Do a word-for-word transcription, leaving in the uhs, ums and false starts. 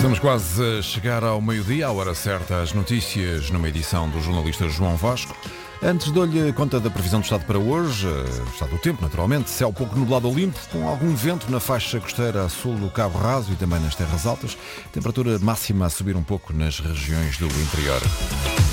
Estamos quase a chegar ao meio-dia, à hora certa, as notícias numa edição do jornalista João Vasco. Antes dou-lhe conta da previsão do estado para hoje, o estado do tempo, naturalmente, céu pouco nublado ou limpo, com algum vento na faixa costeira a sul do Cabo Raso e também nas terras altas, temperatura máxima a subir um pouco nas regiões do interior.